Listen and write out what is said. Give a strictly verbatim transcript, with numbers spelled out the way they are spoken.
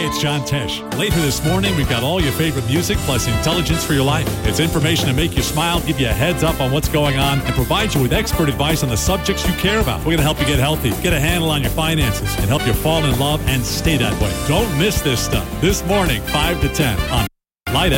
it's John Tesh. Later this morning, we've got all your favorite music plus intelligence for your life. It's information to make you smile, give you a heads up on what's going on, and provide you with expert advice on the subjects you care about. We're going to help you get healthy, get a handle on your finances, and help you fall in love and stay that way. Don't miss this stuff. This morning, five to ten on Light